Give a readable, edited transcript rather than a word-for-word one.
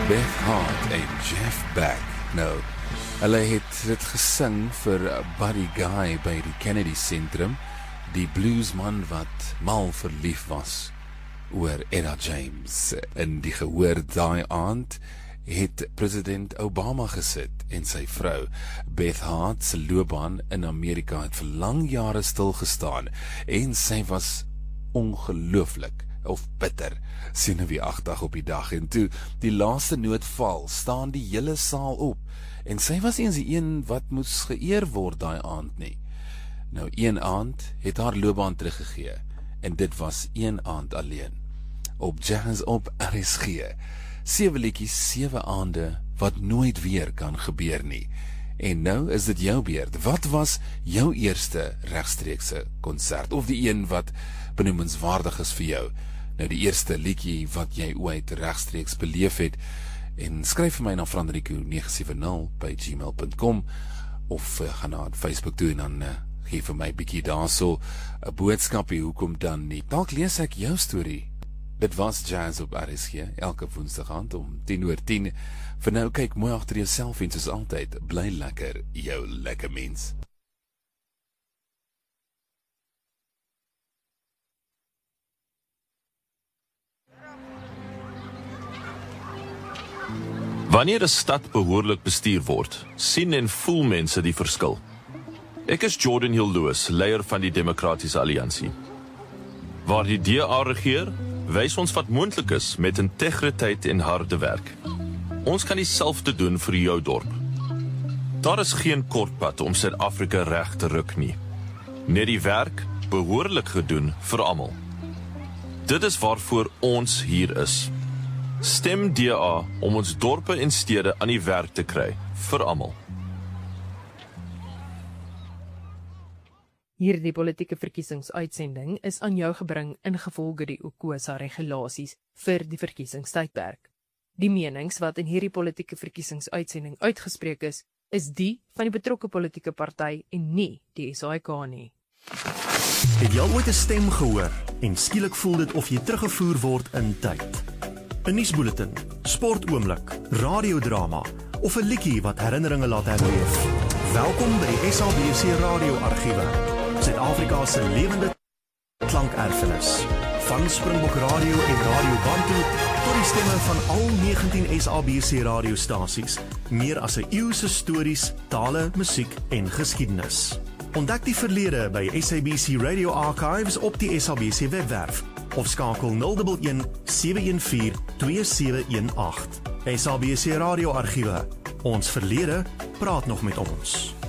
Beth Hart en Jeff Beck. Nou, hulle het dit gesing vir Buddy Guy by die Kennedy Sentrum, die bluesman wat mal verlief was oor Etta James. In die gehoor daai aand het president Obama gesit en sy vrou. Beth Hart se loopbaan in Amerika het vir lang jare stilgestaan en sy was ongelooflik of bitter senuweeagtig op die dag, en toe die laaste noot val, staan die hele saal op en sy was eens die een wat moes geëer word daai aand nie. Nou, een aand het haar loopbaan teruggegee en dit was een aand alleen op Jazz op RSG. 7 liedjies, 7 aande wat nooit weer kan gebeur nie. En nou is dit jou beurt. Wat was jou eerste regstreekse konsert, of die een wat benoemenswaardig is vir jou? Nou, die eerste liedjie wat jy ooit regstreeks beleef het, en skryf vir my na franrico970@gmail.com of gaan na Facebook toe en dan gee vir my bietjie daarso 'n boodskapie, hoekom dan nie? Dalk lees ek jou storie. Dit was Jazz op RSG, elke woensdag aand om 10:10. Vir nou, kyk mooi agter jouself en soos altyd, bly lekker, jou lekker mens. Wanneer 'n stad behoorlik bestuur word, sien en voel mense die verskil. Ek is Jordan Hill Lewis, leier van die Demokratiese Alliansie. Waar die DA regeer, wys ons wat moontlik is met integriteit en harde werk. Ons kan dieselfde doen vir jou dorp. Daar is geen kortpad om Suid-Afrika reg te ruk nie. Net die werk behoorlik gedoen vir almal. Dit is waarvoor ons hier is. Stem DA om ons dorpe en stede aan die werk te kry, vir almal. Hierdie politieke verkiesingsuitsending is aan jou gebring ingevolge die UKOSA regulasies vir die verkiesingstydperk. Die menings wat in hierdie politieke verkiesingsuitsending uitgespreek is die van die betrokke politieke party en nie die SAIK nie. Het jy al ooit 'n stem gehoor en skielik voel dit of jy teruggevoer word in tyd? 'n nuusbulletin, sportoomblik, radiodrama of 'n liedjie wat herinneringe laat herleef. Welkom by die SABC radioargiewe. Suid-Afrika se lewende klankerfenis. Van Springbok Radio en Radio Bantu tot die stemme van al 19 SABC radiostasies. Meer as 'n eeu se stories, tale, musiek en geskiedenis. Ontdek die verlede by SABC Radio Archives op die SABC webwerf of skakel 011 714 2718. SABC radioargiewe. Ons verlede praat nog met ons.